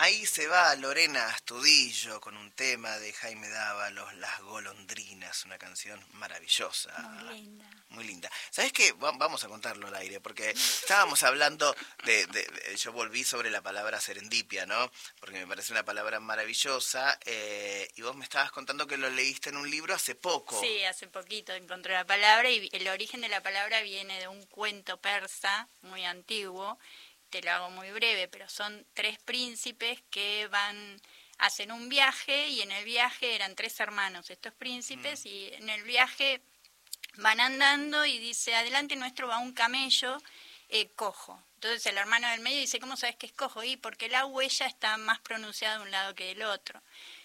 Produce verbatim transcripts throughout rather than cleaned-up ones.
ahí se va Lorena Astudillo con un tema de Jaime Dávalos, Las Golondrinas, una canción maravillosa. Muy linda. Muy linda. ¿Sabes qué? Va- Vamos a contarlo al aire, porque estábamos hablando de, de, de- Yo volví sobre la palabra serendipia, ¿no? Porque me parece una palabra maravillosa, eh, y vos me estabas contando que lo leíste en un libro hace poco. Sí, hace poquito encontré la palabra y el origen de la palabra viene de un cuento persa muy antiguo. Te lo hago muy breve, pero son tres príncipes que van, hacen un viaje y en el viaje eran tres hermanos estos príncipes mm. y en el viaje van andando y dice, adelante nuestro va un camello eh, cojo. Entonces el hermano del medio dice, ¿cómo sabes que es cojo? Y porque la huella está más pronunciada de un lado que del otro.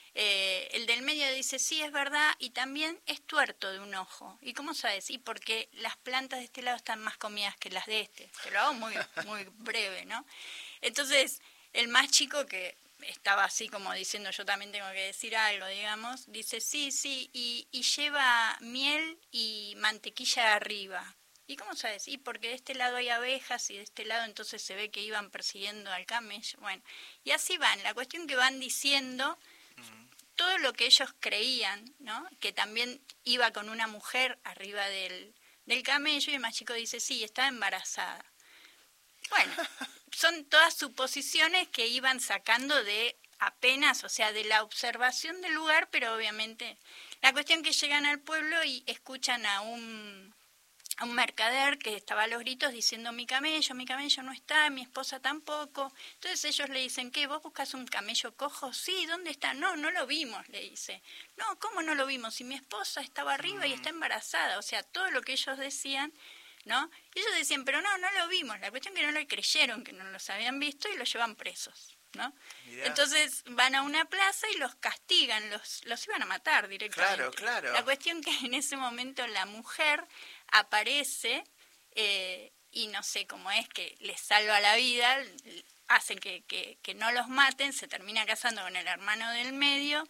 Eh, el del medio dice, sí, es verdad, y también es tuerto de un ojo. ¿Y cómo sabes? Y porque las plantas de este lado están más comidas que las de este. Te lo hago muy, muy breve, ¿no? Entonces, el más chico, que estaba así como diciendo, yo también tengo que decir algo, digamos, dice, sí, sí, y, y lleva miel y mantequilla arriba. ¿Y cómo sabes? Y porque de este lado hay abejas y de este lado entonces se ve que iban persiguiendo al camello. Bueno, y así van. La cuestión que van diciendo todo lo que ellos creían, ¿no? Que también iba con una mujer arriba del, del camello, y el más chico dice, sí, estaba embarazada. Bueno, son todas suposiciones que iban sacando de apenas, o sea, de la observación del lugar, pero obviamente la cuestión que llegan al pueblo y escuchan a un... a un mercader que estaba a los gritos diciendo, mi camello, mi camello no está, mi esposa tampoco. Entonces ellos le dicen, ¿qué? ¿Vos buscas un camello cojo? Sí, ¿dónde está? No, no lo vimos, le dice. No, ¿cómo no lo vimos? Si mi esposa estaba arriba y está embarazada. O sea, todo lo que ellos decían, ¿no? Y ellos decían, pero no, no lo vimos. La cuestión es que no lo creyeron, que no los habían visto y los llevan presos, ¿no? Mirá. Entonces van a una plaza y los castigan, los, los iban a matar directamente. Claro, claro. La cuestión que en ese momento la mujer aparece eh, y no sé cómo es que les salva la vida, hacen que, que, que no los maten, se termina casando con el hermano del medio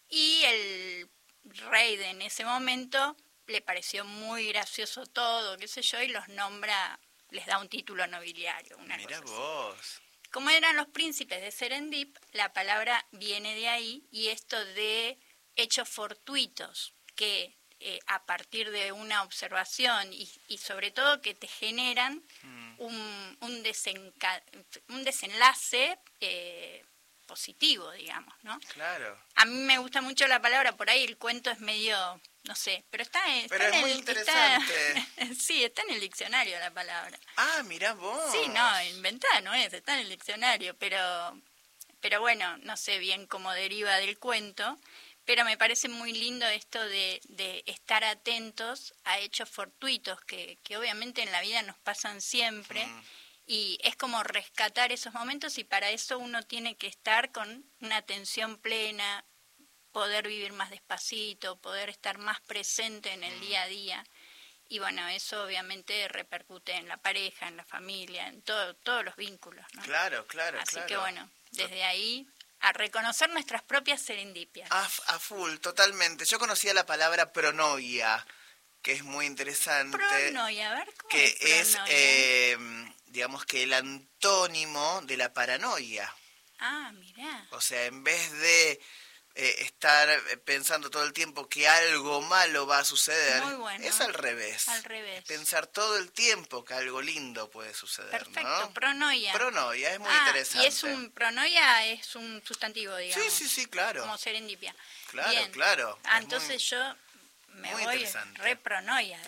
y el rey de en ese momento le pareció muy gracioso todo, qué sé yo, y los nombra, les da un título nobiliario. Una Mirá cosa vos. así. Como eran los príncipes de Serendip, la palabra viene de ahí, y esto de hechos fortuitos que eh, a partir de una observación y, y sobre todo que te generan mm. un, un, desenca- un desenlace eh, positivo, digamos, ¿no? Claro. A mí me gusta mucho la palabra, por ahí el cuento es medio, no sé, pero está, está pero en es el... muy interesante. Está, sí, está en el diccionario la palabra. Ah, mirá vos. Sí, no, inventada no es, está en el diccionario, pero, pero bueno, no sé bien cómo deriva del cuento, pero me parece muy lindo esto de, de estar atentos a hechos fortuitos que, que obviamente en la vida nos pasan siempre. Mm. Y es como rescatar esos momentos, y para eso uno tiene que estar con una atención plena, poder vivir más despacito, poder estar más presente en el día a día. Y bueno, eso obviamente repercute en la pareja, en la familia, en todo, todos los vínculos, ¿no? Claro, claro, Así claro. que bueno, desde ahí a reconocer nuestras propias serendipias. A, a full, totalmente. Yo conocía la palabra pronoia, que es muy interesante. Pronoia, a ver, ¿cómo que es es, eh, digamos que el antónimo de la paranoia. Ah, mirá. O sea, en vez de eh, estar pensando todo el tiempo que algo malo va a suceder, muy bueno. Es al revés. Al revés. Pensar todo el tiempo que algo lindo puede suceder. Perfecto, ¿no? pronoia. Pronoia, es muy ah, interesante. Y es un, pronoia es un sustantivo, digamos. Sí, sí, sí, claro. Como serendipia. Claro, Bien. claro. Ah, entonces muy... yo... Me Muy voy re pronoia.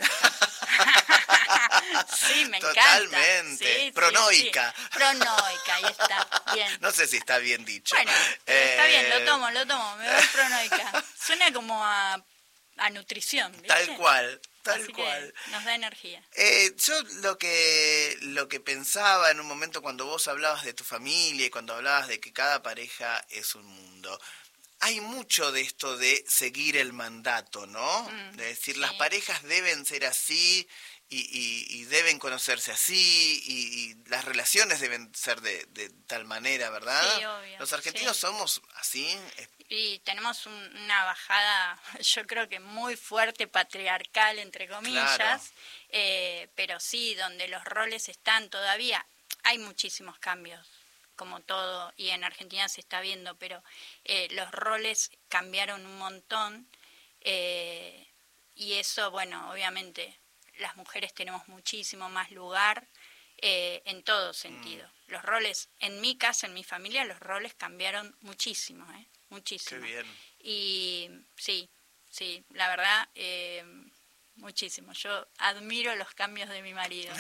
Sí, me Totalmente. encanta. Sí, pronoica. Sí, sí. Pronoica, ahí está. Bien. No sé si está bien dicho. Bueno, eh... está bien, lo tomo, lo tomo. Me voy pronoica. Suena como a, a nutrición, ¿viste? Tal cual. Tal Así cual. Que nos da energía. Eh, yo lo que lo que pensaba en un momento cuando vos hablabas de tu familia y cuando hablabas de que cada pareja es un mundo, hay mucho de esto de seguir el mandato, ¿no? Mm, de decir, sí. Las parejas deben ser así y, y, y deben conocerse así y, y las relaciones deben ser de, de tal manera, ¿verdad? Sí, obvio. Los argentinos sí. somos así. Y tenemos un, una bajada, yo creo que muy fuerte, patriarcal, entre comillas, claro. eh, pero sí, donde los roles están todavía, hay muchísimos cambios como todo, y en Argentina se está viendo, pero eh, los roles cambiaron un montón, eh, y eso, bueno, obviamente las mujeres tenemos muchísimo más lugar eh, en todo sentido. Mm. Los roles, en mi casa, en mi familia, los roles cambiaron muchísimo, ¿eh? Muchísimo. Qué bien. Y sí, sí, la verdad, eh, muchísimo. Yo admiro los cambios de mi marido.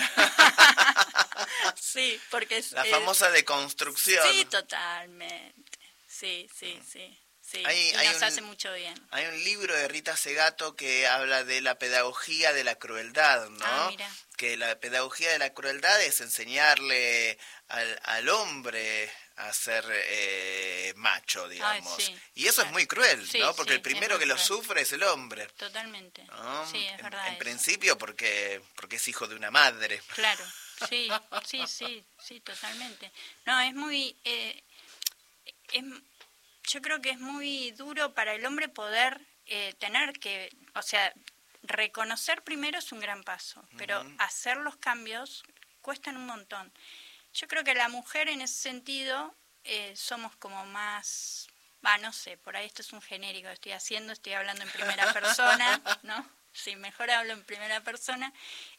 Sí, porque es... La es, famosa deconstrucción. Sí, totalmente. Sí, sí, mm. sí. Sí, hay, y hay nos un, hace mucho bien. Hay un libro de Rita Segato que habla de la pedagogía de la crueldad, ¿no? Ah, mira. Que la pedagogía de la crueldad es enseñarle al, al hombre a ser eh, macho, digamos. Ay, sí, y eso claro. es muy cruel, sí, ¿no? Porque sí, el primero que lo cruel. sufre es el hombre. Totalmente. ¿No? Sí, es en, verdad. En eso. principio porque, porque es hijo de una madre. Claro, sí, sí, sí, sí, totalmente. No, es muy... Eh, es, yo creo que es muy duro para el hombre poder eh, tener que, o sea, reconocer primero es un gran paso, pero uh-huh. hacer los cambios cuestan un montón. Yo creo que la mujer en ese sentido eh, somos como más, va, no sé, por ahí esto es un genérico, estoy haciendo, estoy hablando en primera persona, ¿no? Sí, mejor hablo en primera persona.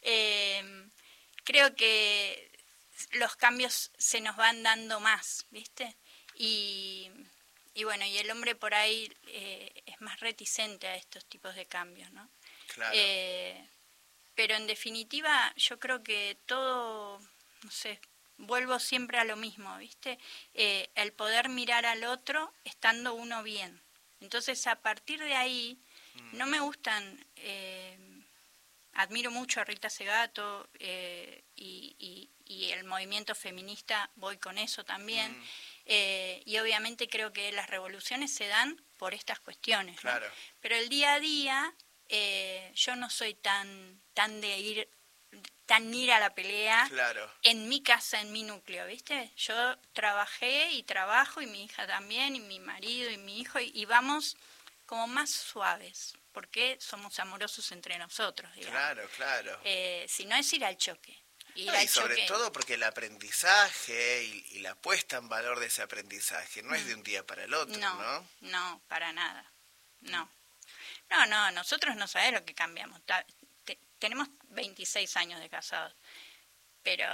Eh, creo que los cambios se nos van dando más, ¿viste? Y... Y bueno, y el hombre por ahí eh, es más reticente a estos tipos de cambios, ¿no? Claro. Eh, pero en definitiva yo creo que todo, no sé, vuelvo siempre a lo mismo, ¿viste? Eh, el poder mirar al otro estando uno bien. Entonces a partir de ahí mm. no me gustan, eh, admiro mucho a Rita Segato eh, y, y, y el movimiento feminista, voy con eso también. Mm. Eh, y obviamente creo que las revoluciones se dan por estas cuestiones, claro. ¿no? Pero el día a día eh, yo no soy tan tan de ir tan ir a la pelea claro. en mi casa, en mi núcleo, ¿viste? Yo trabajé y trabajo y mi hija también y mi marido y mi hijo y, y vamos como más suaves porque somos amorosos entre nosotros, digamos. Claro, claro. Eh, si no es ir al choque. Y, no, y sobre choque. todo porque el aprendizaje y, y la puesta en valor de ese aprendizaje no mm. es de un día para el otro, ¿no? No, no, para nada. No. No, no, nosotros no sabemos lo que cambiamos. Ta, te, tenemos veintiséis años de casados, pero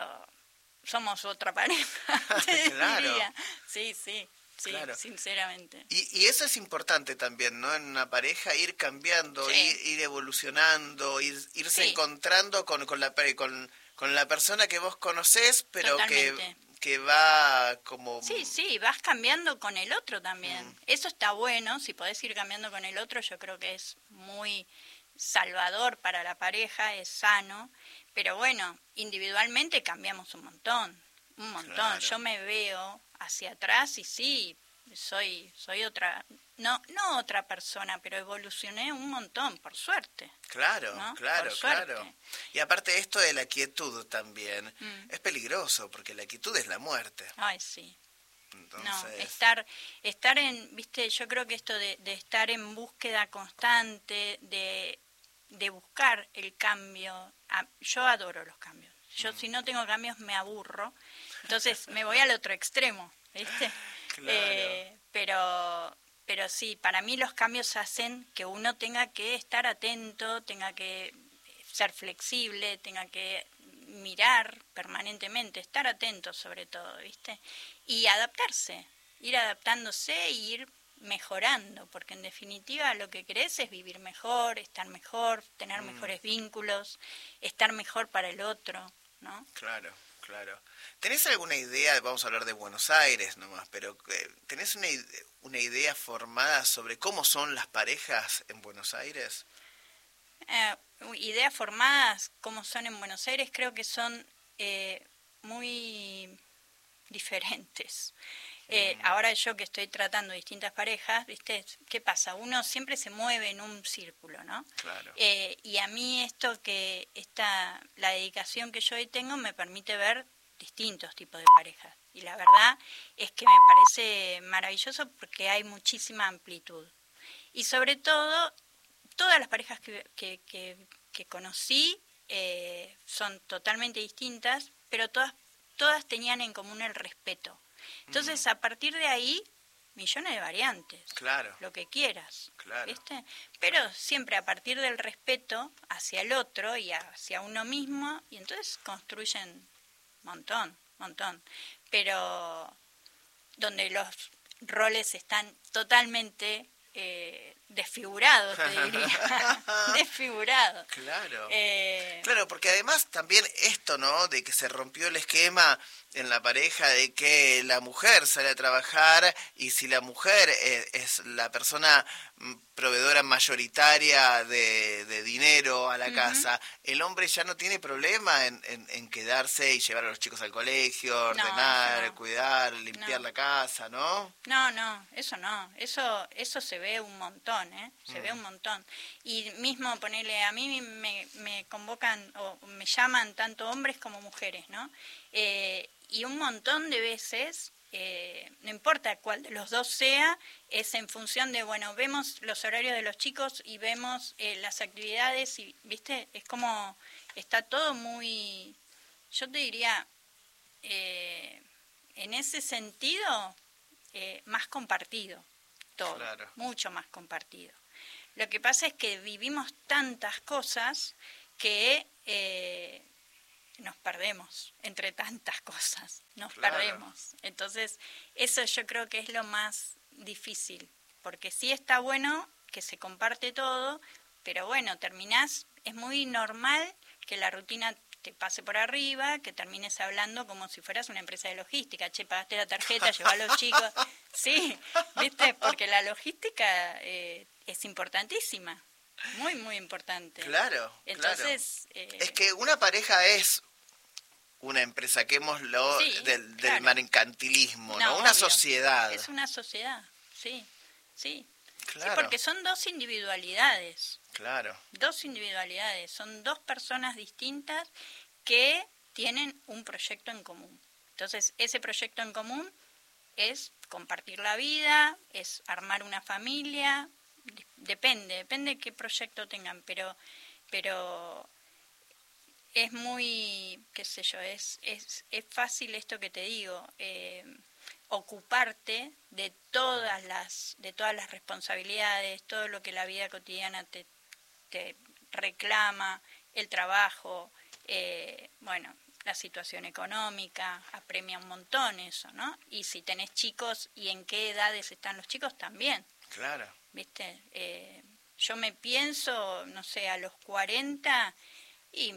somos otra pareja, te claro. diría. Sí, sí. Sí, claro. sinceramente. Y, y eso es importante también, ¿no? En una pareja ir cambiando, sí. ir, ir evolucionando, ir, irse sí. encontrando con, con la con con la persona que vos conocés, pero que, que va como... Sí, sí, vas cambiando con el otro también. Mm. Eso está bueno, si podés ir cambiando con el otro, yo creo que es muy salvador para la pareja, es sano, pero bueno, individualmente cambiamos un montón, un montón. Claro. Yo me veo hacia atrás y sí, soy soy otra... No, no otra persona, pero evolucioné un montón, por suerte. Claro, ¿no? claro, claro. Y aparte esto de la quietud también, mm. es peligroso, porque la quietud es la muerte. Ay, sí. Entonces... No, estar, estar en, viste, yo creo que esto de, de estar en búsqueda constante, de, de buscar el cambio, a, yo adoro los cambios. Yo mm. si no tengo cambios me aburro, entonces me voy al otro extremo, ¿viste? Claro. Eh, pero... Pero sí, para mí los cambios hacen que uno tenga que estar atento, tenga que ser flexible, tenga que mirar permanentemente, estar atento sobre todo, ¿viste? Y adaptarse, ir adaptándose e ir mejorando, porque en definitiva lo que querés es vivir mejor, estar mejor, tener mm. mejores vínculos, estar mejor para el otro, ¿no? Claro. Claro. ¿Tenés alguna idea, vamos a hablar de Buenos Aires nomás, pero ¿tenés una, una idea formada sobre cómo son las parejas en Buenos Aires? Eh, ideas formadas, cómo son en Buenos Aires, creo que son eh, muy diferentes. Eh, mm. Ahora yo que estoy tratando distintas parejas, ¿viste? ¿Qué pasa? Uno siempre se mueve en un círculo, ¿no? Claro. Eh, y a mí esto que esta la dedicación que yo hoy tengo me permite ver distintos tipos de parejas. Y la verdad es que me parece maravilloso porque hay muchísima amplitud. Y sobre todo, todas las parejas que, que, que, que conocí eh, son totalmente distintas, pero todas, todas tenían en común el respeto. Entonces, a partir de ahí, millones de variantes. Claro. Lo que quieras. Claro. ¿Viste? Pero siempre a partir del respeto hacia el otro y hacia uno mismo, y entonces construyen montón, montón. Pero donde los roles están totalmente eh, desfigurados, te diría. Desfigurados. Claro. Eh, Claro, porque además también esto, ¿no? De que se rompió el esquema en la pareja de que la mujer sale a trabajar y si la mujer es, es la persona proveedora mayoritaria de, de dinero a la uh-huh. casa, el hombre ya no tiene problema en, en, en quedarse y llevar a los chicos al colegio, ordenar, no, no. cuidar, limpiar no. la casa, ¿no? No, no, eso no, eso eso se ve un montón, ¿eh? Se mm. ve un montón. Y mismo ponerle, a mí me, me convocan o me llaman tanto hombres como mujeres, ¿no? Eh, y un montón de veces, eh, no importa cuál de los dos sea, es en función de, bueno, vemos los horarios de los chicos y vemos eh, las actividades y, ¿viste? Es como, está todo muy, yo te diría, eh, en ese sentido, eh, más compartido, todo, claro. Mucho más compartido. Lo que pasa es que vivimos tantas cosas que... Eh, nos perdemos entre tantas cosas, nos claro. perdemos. Entonces, eso yo creo que es lo más difícil, porque sí está bueno que se comparte todo, pero bueno, terminás, es muy normal que la rutina te pase por arriba, que termines hablando como si fueras una empresa de logística. Che, pagaste la tarjeta, llevá a los chicos. Sí, ¿viste? Porque la logística eh, es importantísima. Muy, muy importante. Claro, Entonces, claro. Eh, es que una pareja es una empresa, que hemos lo sí, del, claro. del mercantilismo, ¿no? no Una obvio. sociedad. Es una sociedad, sí, sí. Claro. Sí, porque son dos individualidades. Claro. Dos individualidades, son dos personas distintas que tienen un proyecto en común. Entonces, ese proyecto en común es compartir la vida, es armar una familia, depende, depende de qué proyecto tengan, pero pero es muy, qué sé yo, es es es fácil esto que te digo, eh, ocuparte de todas las de todas las responsabilidades, todo lo que la vida cotidiana te te reclama, el trabajo, eh, bueno, la situación económica, apremia un montón eso, ¿no? Y si tenés chicos, ¿y en qué edades están los chicos? También. Claro. ¿Viste? Eh, yo me pienso, no sé, a los cuarenta y,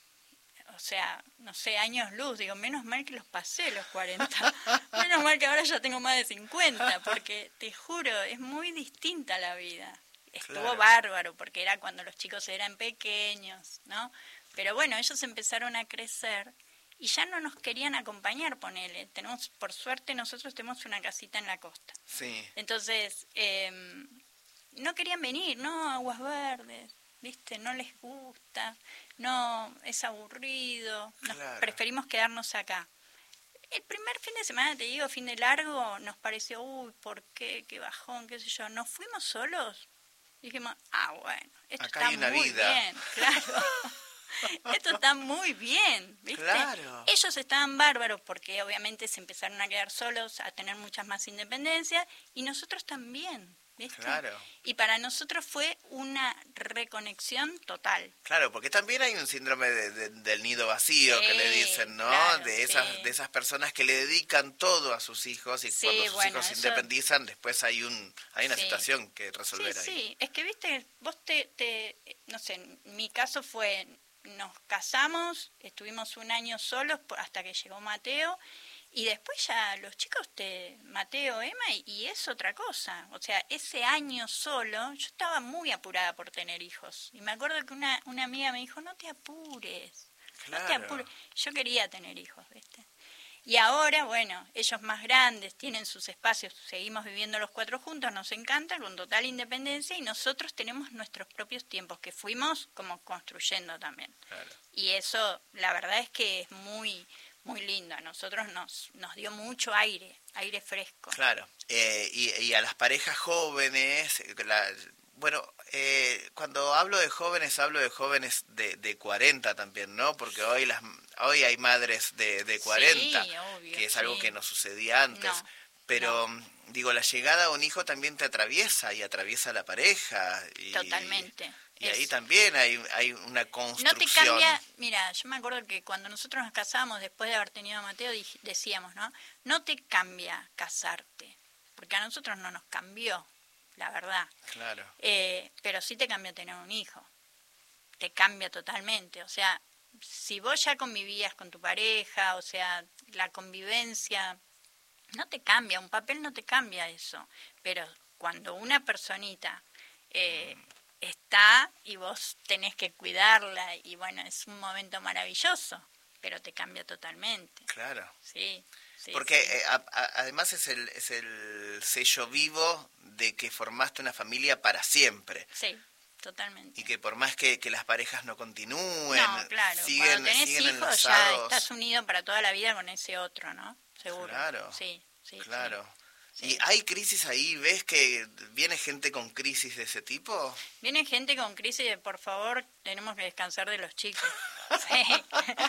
o sea, no sé, años luz, digo, menos mal que los pasé los cuarenta, menos mal que ahora ya tengo más de cincuenta, porque te juro, es muy distinta la vida. Estuvo claro. bárbaro, porque era cuando los chicos eran pequeños, ¿no? Pero bueno, ellos empezaron a crecer y ya no nos querían acompañar, ponele. Tenemos, por suerte, nosotros tenemos una casita en la costa. Sí. Entonces, eh, no querían venir, ¿no? Aguas Verdes, ¿viste? No les gusta, no, es aburrido, claro. Nos preferimos quedarnos acá. El primer fin de semana, te digo, fin de largo, nos pareció, uy, ¿por qué? Qué bajón, qué sé yo. Nos fuimos solos. Dijimos, ah, bueno, esto acá está hay una muy vida. Bien, claro. Esto está muy bien, ¿viste? Claro. Ellos estaban bárbaros porque obviamente se empezaron a quedar solos, a tener muchas más independencias, y nosotros también, ¿viste? Claro. Y para nosotros fue una reconexión total. Claro, porque también hay un síndrome de, de, del nido vacío, sí, que le dicen, ¿no? Claro, de esas sí. de esas personas que le dedican todo a sus hijos y sí, cuando sus bueno, hijos se eso... independizan, después hay un hay una sí. situación que resolver sí, ahí. Sí, es que, viste, vos te, te, no sé, en mi caso fue, nos casamos, estuvimos un año solos hasta que llegó Mateo, y después ya los chicos, te Mateo, Emma, y, y es otra cosa. O sea, ese año solo, yo estaba muy apurada por tener hijos. Y me acuerdo que una, una amiga me dijo, no te apures, claro. no te apures. Yo quería tener hijos, ¿viste? Y ahora, bueno, ellos más grandes, tienen sus espacios, seguimos viviendo los cuatro juntos, nos encanta, con total independencia, y nosotros tenemos nuestros propios tiempos, que fuimos como construyendo también. Claro. Y eso, la verdad es que es muy... muy lindo, a nosotros nos nos dio mucho aire, aire fresco. Claro, eh, y, y a las parejas jóvenes, la, bueno, eh, cuando hablo de jóvenes, hablo de jóvenes de, de cuarenta también, ¿no? Porque hoy las hoy hay madres de, de cuarenta, sí, obvio, que es sí. algo que no sucedía antes. No, Pero, no. digo, la llegada a un hijo también te atraviesa y atraviesa a la pareja. Y, Totalmente. Y ahí Es- también hay, hay una No construcción. te cambia, mira, yo me acuerdo que cuando nosotros nos casamos, después de haber tenido a Mateo, dij- decíamos, ¿no? No te cambia casarte, porque a nosotros no nos cambió, la verdad. Claro. Eh, pero sí te cambia tener un hijo, te cambia totalmente. O sea, si vos ya convivías con tu pareja, o sea, la convivencia, no te cambia, un papel no te cambia eso. Pero cuando una personita eh, está y vos tenés que cuidarla, y bueno, es un momento maravilloso, pero te cambia totalmente. Claro. Sí. Sí, Porque sí. eh, a- a- además es el, es el sello vivo de que formaste una familia para siempre. Sí, totalmente. Y que por más que, que las parejas no continúen, No, claro. siguen, Cuando tenés siguen hijos ya enlazados. estás unido para toda la vida con ese otro, ¿no? Seguro. Claro. Sí, sí. Claro. Sí. ¿Y hay crisis ahí? ¿Ves que viene gente con crisis de ese tipo? Viene gente con crisis de, por favor, tenemos que descansar de los chicos. Sí,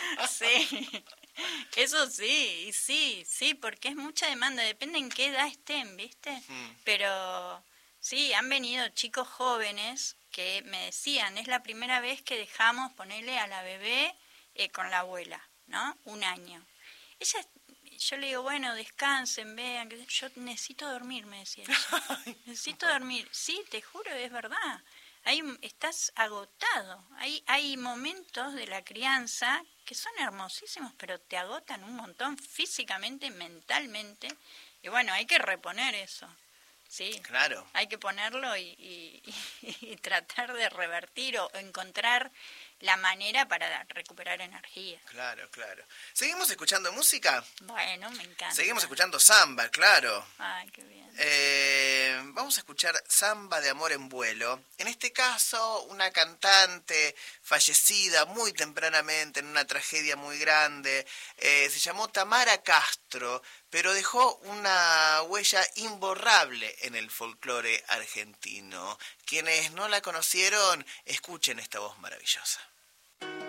sí. Eso sí, y sí, sí, porque es mucha demanda, depende en qué edad estén, ¿viste? Mm. Pero sí, han venido chicos jóvenes que me decían, es la primera vez que dejamos ponerle a la bebé eh, con la abuela, ¿no? Un año. Ella, yo le digo, bueno, descansen, vean, que yo necesito dormir, me decía ella. Necesito dormir. Sí, te juro, es verdad. Hay, estás agotado. Hay, hay momentos de la crianza que son hermosísimos, pero te agotan un montón físicamente, mentalmente. Y bueno, hay que reponer eso. Sí, Claro. hay que ponerlo y, y, y tratar de revertir o encontrar la manera para recuperar energía. Claro, claro. ¿Seguimos escuchando música? Bueno, me encanta. Seguimos escuchando samba, claro. Ay, qué bien. Eh, vamos a escuchar Samba de Amor en Vuelo. En este caso, una cantante fallecida muy tempranamente en una tragedia muy grande. Eh, se llamó Tamara Castro, pero dejó una huella imborrable en el folclore argentino. Quienes no la conocieron, escuchen esta voz maravillosa.